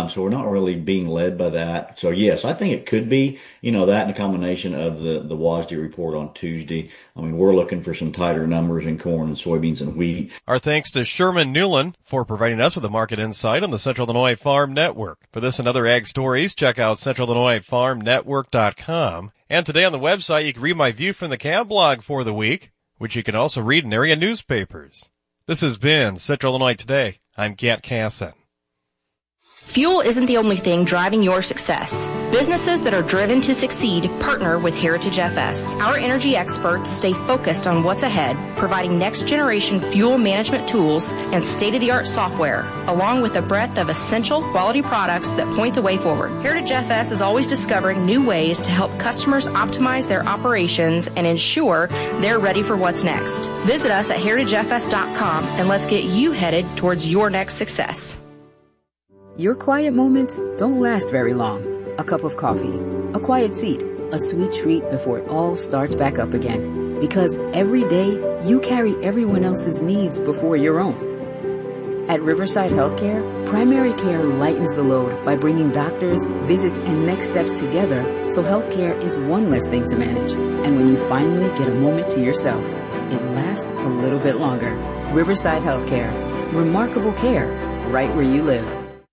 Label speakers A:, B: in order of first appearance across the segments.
A: so we're not really being led by that. So yes, I think it could be, that in a combination of the WASDE report on Tuesday. I mean, we're looking for some tighter numbers in corn and soybeans and wheat.
B: Our thanks to Sherman Newland for providing us with a market insight on the Central Illinois Farm Network. For this and other ag stories, check out CentralIllinoisFarmNetwork.com. And today on the website, you can read my view from the cab blog for the week, which you can also read in area newspapers. This has been Central Illinois Today. I'm Gant Casson.
C: Fuel isn't the only thing driving your success. Businesses that are driven to succeed partner with Heritage FS. Our energy experts stay focused on what's ahead, providing next-generation fuel management tools and state-of-the-art software, along with a breadth of essential quality products that point the way forward. Heritage FS is always discovering new ways to help customers optimize their operations and ensure they're ready for what's next. Visit us at heritagefs.com and let's get you headed towards your next success.
D: Your quiet moments don't last very long. A cup of coffee, a quiet seat, a sweet treat before it all starts back up again. Because every day, you carry everyone else's needs before your own. At Riverside Healthcare, primary care lightens the load by bringing doctors, visits, and next steps together so healthcare is one less thing to manage. And when you finally get a moment to yourself, it lasts a little bit longer. Riverside Healthcare. Remarkable care right where you live.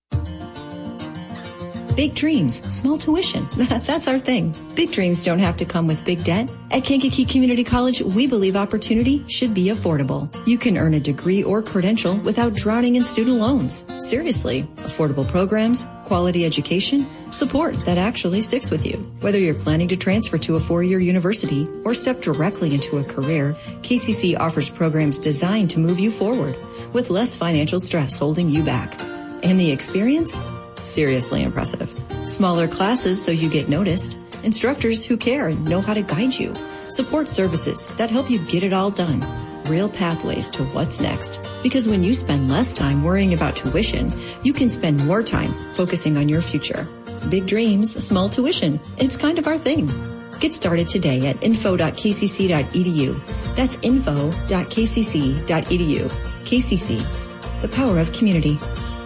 E: Big dreams, small tuition. That's our thing. Big dreams don't have to come with big debt. At Kankakee Community College, we believe opportunity should be affordable. You can earn a degree or credential without drowning in student loans. Seriously, affordable programs, quality education, support that actually sticks with you. Whether you're planning to transfer to a 4-year university or step directly into a career, KCC offers programs designed to move you forward with less financial stress holding you back. And the experience? Seriously impressive. Smaller classes so you get noticed. Instructors who care and know how to guide you. Support services that help you get it all done. Real pathways to what's next. Because when you spend less time worrying about tuition, you can spend more time focusing on your future. Big dreams, small tuition. It's kind of our thing. Get started today at info.kcc.edu. That's info.kcc.edu. KCC, the power of community.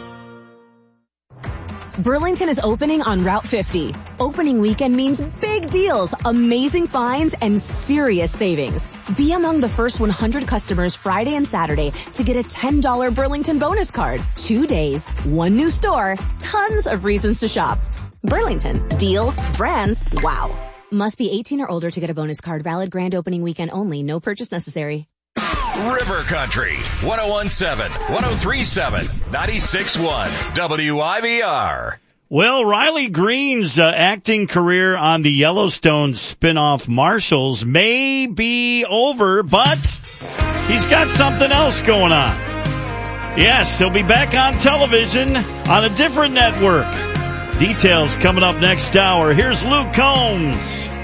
F: Burlington is opening on Route 50. Opening weekend means big deals, amazing finds, and serious savings. Be among the first 100 customers Friday and Saturday to get a $10 Burlington bonus card. 2 days, 1 new store, tons of reasons to shop. Burlington. Deals, brands, wow. Must be 18 or older to get a bonus card. Valid grand opening weekend only. No purchase necessary.
G: River Country, 101.7, 103.7, 96.1, WIVR.
H: Well, Riley Green's acting career on the Yellowstone spinoff Marshals may be over, but he's got something else going on. Yes, he'll be back on television on a different network. Details coming up next hour. Here's Luke Combs.